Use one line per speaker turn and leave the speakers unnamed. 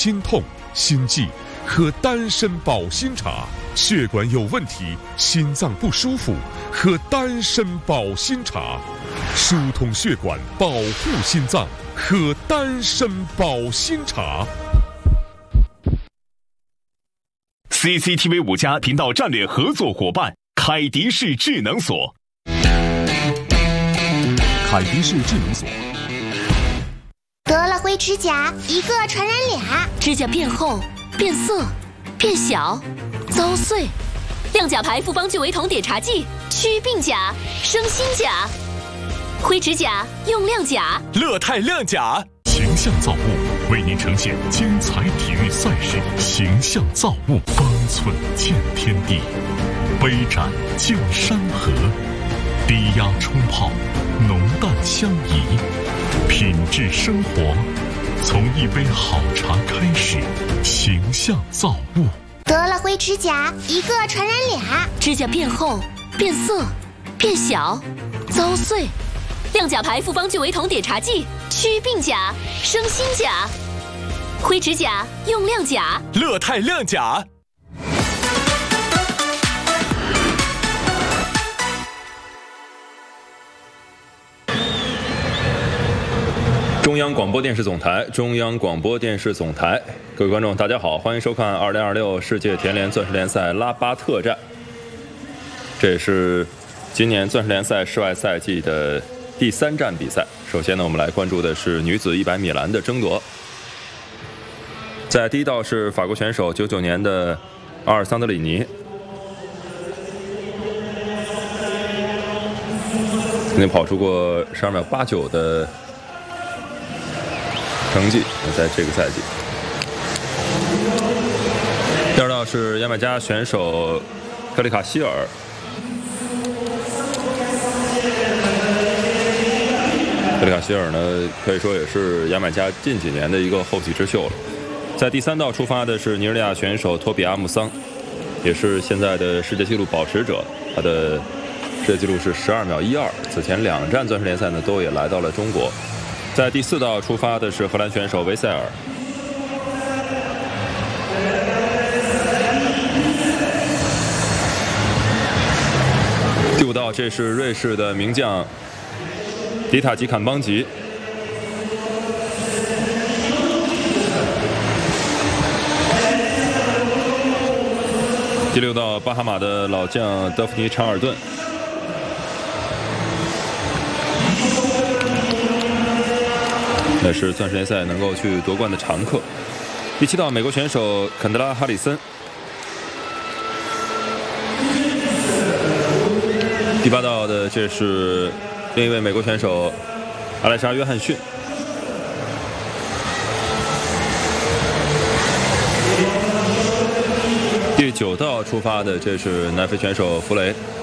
心痛、心悸，喝丹参保心茶；血管有问题、心脏不舒服，喝丹参保心茶；疏通血管，保护心脏，喝丹参保心茶。
CCTV 5+频道战略合作伙伴凯迪士智能锁。
凯迪士智能锁。
得了灰指甲，一个传染俩，
指甲变厚、变色、变小、遭碎。亮甲牌复方聚维酮碘茶剂，祛病甲，生新甲。灰指甲用亮甲，
乐泰亮甲。
形象造物为您呈现精彩体育赛事，形象造物，方寸见天地，杯盏见山河，低压冲泡，浓淡相宜，品质生活，从一杯好茶开始。形象造物。
得了灰指甲，一个传染俩，
指甲变厚、变色、变小、遭碎。亮甲牌复方聚维酮碘茶剂，祛病甲，生新甲。灰指甲用亮甲，
乐泰亮甲。
中央广播电视总台，中央广播电视总台，各位观众，大家好，欢迎收看2026世界田联钻石联赛拉巴特站。这也是今年钻石联赛室外赛季的第3站比赛。首先呢，我们来关注的是女子100米栏的争夺。在第一道是法国选手99年的阿尔桑德里尼，曾经跑出过12秒89的成绩，在这个赛季。第二道是牙买加选手克里卡希尔，克里卡希尔呢，可以说也是牙买加近几年的一个后起之秀了。在第3道出发的是尼日利亚选手托比阿穆桑，也是现在的世界纪录保持者，他的世界纪录是12秒12。此前2站钻石联赛呢，都也来到了中国。在第4道出发的是荷兰选手维塞尔。第5道，这是瑞士的名将迪塔吉坎邦吉。第6道，巴哈马的老将德弗尼查尔顿。那是钻石联赛能够去夺冠的常客。第7道，美国选手肯德拉·哈里森。第8道的这是另一位美国选手阿莱莎·约翰逊。第9道出发的这是南非选手弗雷。